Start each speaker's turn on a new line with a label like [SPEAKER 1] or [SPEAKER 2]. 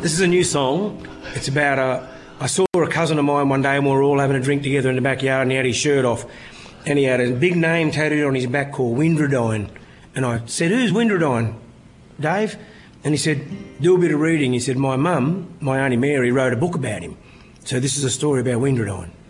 [SPEAKER 1] This is a new song. It's about I saw a cousin of mine one day and we were all having a drink together in the backyard and he had his shirt off and he had a big name tattooed on his back called Windradine. And I said, who's Windradine, Dave? And he said, do a bit of reading. He said, my mum, my Auntie Mary, wrote a book about him. So this is a story about Windradine.